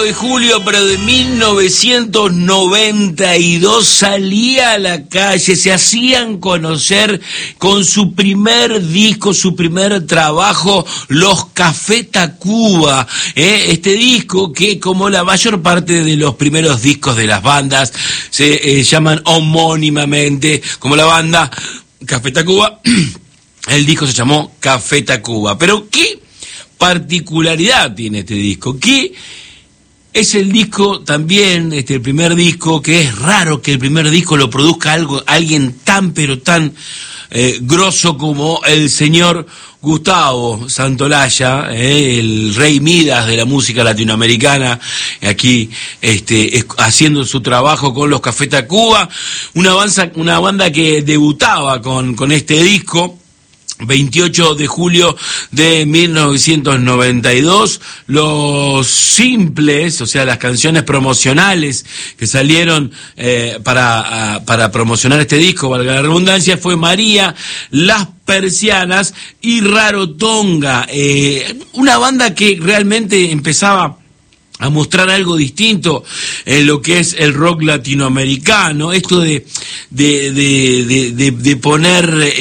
De julio, pero de 1992 salía a la calle, se hacían conocer con su primer disco, su primer trabajo, los Café Tacuba, este disco que, como la mayor parte de los primeros discos de las bandas, se llaman homónimamente, como la banda Café Tacuba, el disco se llamó Café Tacuba. Pero ¿qué particularidad tiene este disco? ¿Qué es el disco también, el primer disco, que es raro que el primer disco lo produzca alguien tan, pero tan grosso como el señor Gustavo Santaolalla, el rey Midas de la música latinoamericana, aquí haciendo su trabajo con los Café Tacuba, una banda que debutaba con este disco. 28 de julio de 1992, los simples, o sea, las canciones promocionales que salieron para promocionar este disco, valga la redundancia, fue María, Las Persianas y Rarotonga, una banda que realmente empezaba a mostrar algo distinto en lo que es el rock latinoamericano, esto de poner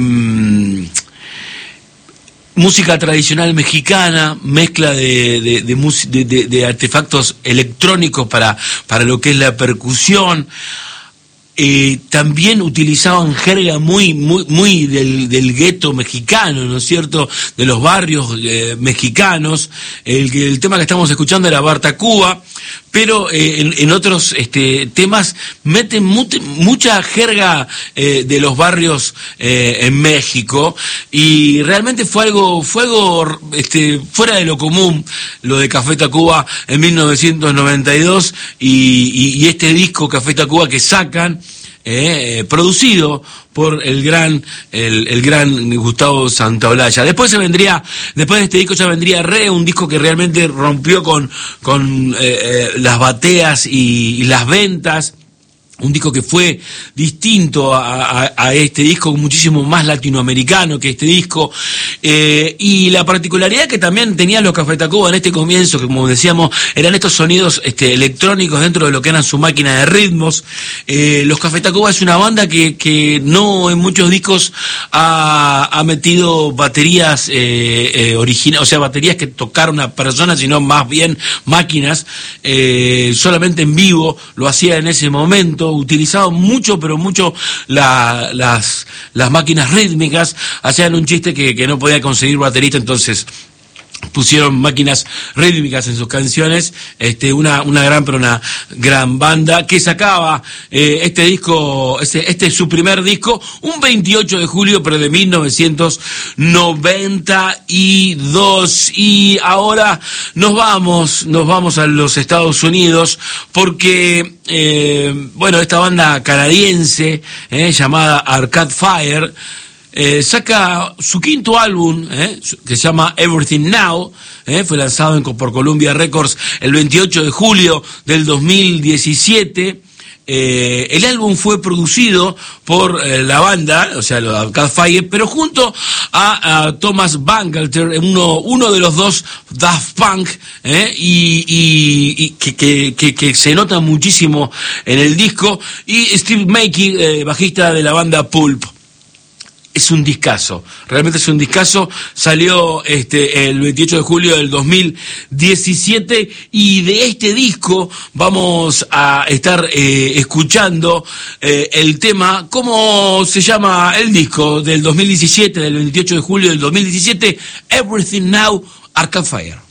música tradicional mexicana, mezcla de artefactos electrónicos para lo que es la percusión. También utilizaban jerga muy del gueto mexicano, ¿no es cierto?, de los barrios mexicanos. El tema que estamos escuchando era Bar Tacuba, pero en otros temas meten mucha jerga de los barrios en México, y realmente fue algo fuera de lo común lo de Café Tacuba en 1992, y este disco Café Tacuba que sacan, producido por el gran Gustavo Santaolalla. Después de este disco ya vendría un disco que realmente rompió con las bateas y las ventas. Un disco que fue distinto a este disco, muchísimo más latinoamericano que este disco, y la particularidad que también tenían los Café Tacuba en este comienzo, que como decíamos, eran estos sonidos electrónicos dentro de lo que eran su máquina de ritmos. Los Café Tacuba es una banda que no en muchos discos ha metido baterías originales, o sea, baterías que tocaron a personas, sino más bien máquinas. Solamente en vivo lo hacía en ese momento. Utilizaban mucho las máquinas rítmicas, hacían un chiste que no podía conseguir baterista, entonces pusieron máquinas rítmicas en sus canciones. Una gran banda que sacaba este disco, este es su primer disco, un 28 de julio, pero de 1992. Y ahora nos vamos a los Estados Unidos, porque esta banda canadiense llamada Arcade Fire saca su quinto álbum, que se llama Everything Now, fue lanzado por Columbia Records el 28 de julio del 2017. El álbum fue producido por la banda, o sea, los Arcade Fire, pero junto a Thomas Bangalter, uno de los dos Daft Punk, y que se nota muchísimo en el disco, y Steve Mackey, bajista de la banda Pulp. Es un discazo, realmente es un discazo. Salió el 28 de julio del 2017, y de este disco vamos a estar escuchando el tema. ¿Cómo se llama el disco del 2017, del 28 de julio del 2017? Everything Now, Arcade Fire.